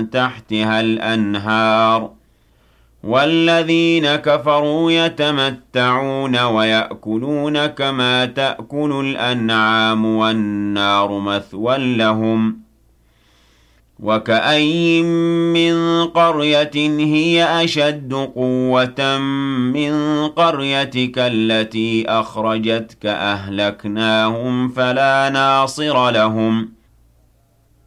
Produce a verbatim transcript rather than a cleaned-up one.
تحتها الأنهار والذين كفروا يتمتعون ويأكلون كما تأكل الأنعام والنار مثوى لهم وكأي من قرية هي أشد قوة من قريتك التي أخرجتك أهلكناهم فلا ناصر لهم